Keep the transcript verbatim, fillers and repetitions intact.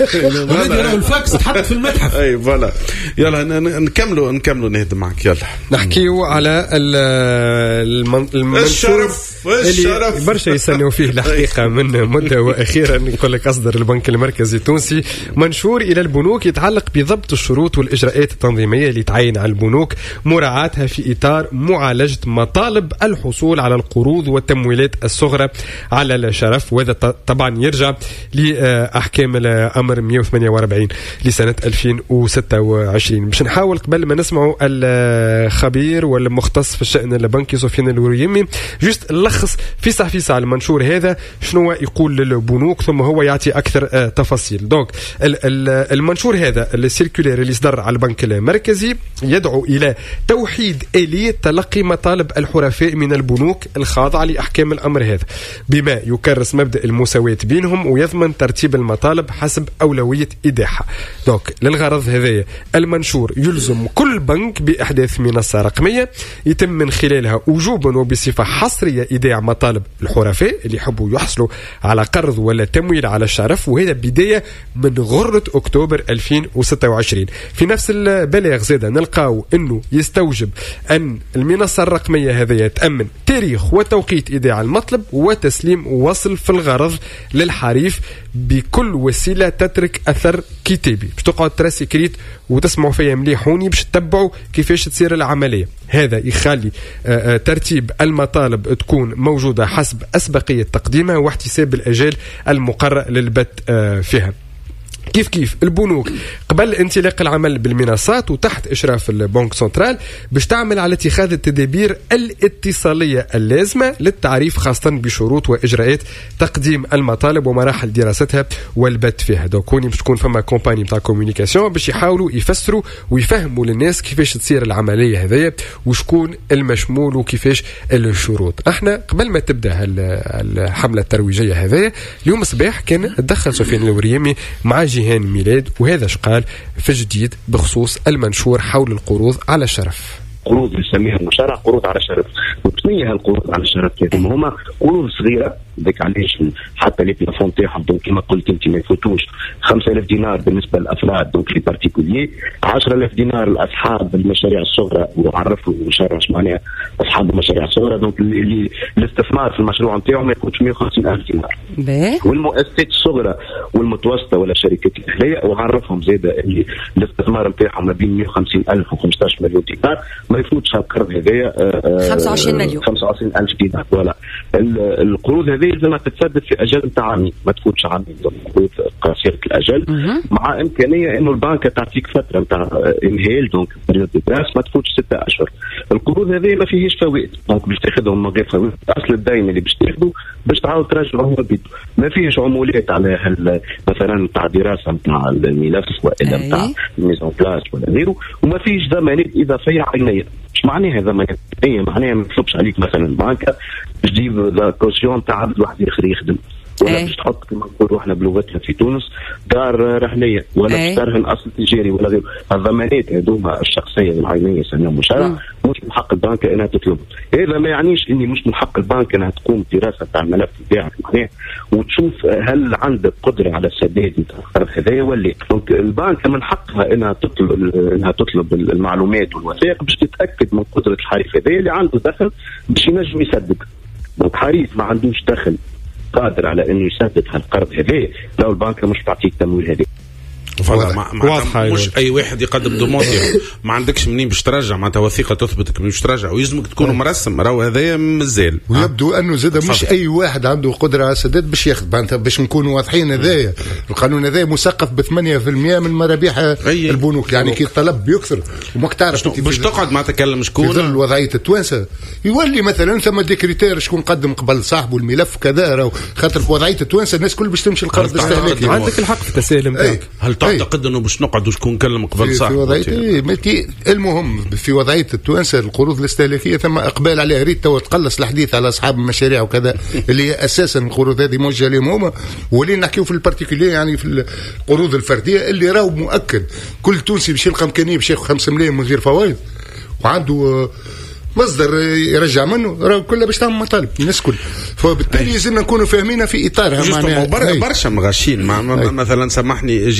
هذا الفاكس تحط في المتحف. اي فوالا. يلا نكملوا نكملوا نهدم معك. يلا نحكيو على المنشور اللي برشا يستنوا فيه الحقيقة من مدة، وأخيرا يقول لك أصدر البنك المركزي التونسي منشور إلى البنوك يتعلق بضبط الشروط والإجراءات التنظيمية اللي تعين على البنوك مراعاتها في إطار معالجة مطالب الحصول على القروض والتمويلات الصغرى على الشرف. وهذا طبعا يرجع لأحكام الأمر مئة وثمانية وأربعين لسنة ألفين وستة وعشرين. باش نحاول قبل ما نسمعوا الخبير والمختص في الشأن البنكي سفيان الوريمي جست لخص فيسع فيسع المنشور هذا شنو يقول للبنوك، ثم هو يعطي أكثر تفاصيل. دونك المنشور هذا السيركولير اللي صدر على البنك المركزي يدعو إلى توحيد آلية تلقي مطالب الحرفاء من البنوك الخاضعة لأحكام الأمر هذا، بما يكرس مبدأ المساواة بينهم ويضمن ترتيب المطالب حسب أولوية إيداعها. دونك للغرض هذا المنشور يلزم كل بنك بإحداث منصة رقمية يتم من خلالها وجوبا وبصفة حصرية إيداع مطالب الحرفاء اللي يحبوا يحصلوا على قرض ولا تمويل على الشرف، وهذا بداية من غرة أكتوبر ألفين وستة وعشرين. في نفس البلاغ زيدا نلقاو أنه يستوجب أن المنصة الرقمية هذه تأمن تاريخ وتوقيت إيداع المطلب وتسليم وصل في الغرض للحريف بكل وسيلة تترك أثر كتابي. باش تقعد تراسي كريت وتسمعوا فيها مليحوني باش تتبعوا كيفاش تصير العملية. هذا يخلي ترتيب المطالب تكون موجودة حسب أسبقية تقديمها واحتساب الأجال المقرر للبت فيها. كيف كيف البنوك قبل انطلاق العمل بالمنصات وتحت إشراف البنك سنترال باش تعمل على اتخاذ التدابير الاتصالية اللازمة للتعريف خاصة بشروط وإجراءات تقديم المطالب ومراحل دراستها والبت فيها. دوكوني باش تكون فما كومباني متاع كوميونيكاسيون باش يحاولوا يفسروا ويفهموا للناس كيفاش تصير العملية هذية وشكون المشمول وكيفاش الشروط. احنا قبل ما تبدأ الحملة الترويجية هذية اليوم صباح كان تدخل سفيان الوريمي مع جيهان ميلاد، وهذا شقال في جديد بخصوص المنشور حول القروض على الشرف. قروض نسميها المشارع قروض على الشرف. وشنو هي القروض على الشرف؟ هما قروض صغيره ذاك علاش حتى لي بلافون تاعهم دونك كما قلت انت ما يفوتوش خمسة آلاف دينار بالنسبه للافراد دونك لي بارتيكوليي، عشرة آلاف دينار لاصحاب المشاريع الصغرى وعرفوا وشرح معناها اصحاب المشاريع الصغرى دونك اللي الاستثمار في المشروع نتاعهم ما يفوتش مئة وخمسين ألف دينار. والمؤسسات الصغرى والمتوسطه ولا الشركات الاهليه وعرفهم زاده اللي الاستثمار نتاعهم ما بين مئة وخمسين ألف وخمسطاش مليون دينار ما يفوتش هالقرض هذايا خمسة وعشرين مليون خمسة وعشرين ألف دينار. ولا القروض هذه لازم تتسدد في اجل نتاع عامين ما تفوتش عامين، قروض قصيره الاجل مع امكانيه انه البنك تعطيك فتره نتاع انهيل دونك بريود دراس ما تفوتش ستة اشهر. القروض هذه ما فيهش فوائد دونك باش تاخذهم من غير فوائد، اصل الدين اللي باش تاخذه باش تعاود ترجعه هو بيته، ما فيهش عمولات على مثلا نتاع دراسه نتاع الملف والا نتاع ميزون بلاس ولا غيره، وما فيش ضمانات اضافيه عينيه. ايش معناها ضمانات عينيه؟ معناها ما يطلبش عليك مثلا البنك باش تجيب لا كوسيون تاع عبد واحد اخر يخدم ولا باش تحط كما نقولوا احنا بلغتنا في تونس دار رهنيه ولا باش ترهن اصل تجاري ولا غيره. الضمانات هذوما الشخصيه العينيه يسموها مشارع مش من حق البنك انها تطلب. هذا ما يعنيش اني مش من حق البنك انها تقوم بدراسه تاع الملف بتاعك معناه وتشوف هل عندك قدره على السداد نتاع القرض هذايا ولا. دونك البنك من حقها انها تطلب انها تطلب المعلومات والوثائق باش تتاكد من قدره الحريف هذايا اللي عنده دخل باش ينجم يسدد. دونك حريف ما عندوش دخل قادر على انه يسدد هالقرض هذا لو البنك مش تعطيك تمويل هذا. واضحة مش اي واحد يقدم دوموندي ما عندكش منين باش ترجع معناتها وثيقه تثبتك انه باش ترجع ويلزمك تكون مرسم راهو هذايا مازال. ويبدو انه زاد مش اي واحد عنده قدره على السداد باش ياخذ معناتها باش نكونوا واضحين. هذايا القانون هذا مثقف ب ثمانية بالمئة من مرابيح البنوك يعني كي الطلب بيكثر وماك تعرف باش تقعد مع تكلم شكون في ظل وضعيه التوانسه يولي مثلا ثم دي كريتير شكون قدم قبل صاحبه الملف كذا راهو خاطر في وضعيه التوانسه الناس كل باش تمشي القرض الاستهلاكي. عندك الحق في التساؤل نتاعك. هل تعتقد انه باش نقعد وشكون كلم قبل صح في وضعيه المهم في وضعيه التوانسه القروض الاستهلاكيه ثم اقبال عليها ريت تو تقلص الحديث على اصحاب المشاريع وكذا اللي هي اساسا القروض هذه موجهه لهم هما ولين نحكيو في البارتيكولي يعني في القروض الفرديه اللي راهو مؤكد كل تونسي باش يلقى امكانيه باش ياخذ خمسة ملايين من غير فوائد وعنده مصدر يرجع منه راه كلها باش تعمل مطالب الناس الكل. فبالتالي لازمنا نكونوا فاهمينها في اطارها. معناها برشا مغاشين مثلا سامحني